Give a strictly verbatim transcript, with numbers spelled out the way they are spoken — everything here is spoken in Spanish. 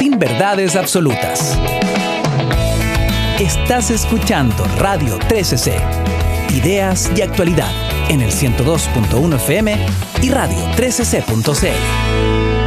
sin verdades absolutas. Estás escuchando Radio trece C, ideas y actualidad en el ciento dos punto uno F M y radio trece c punto c l.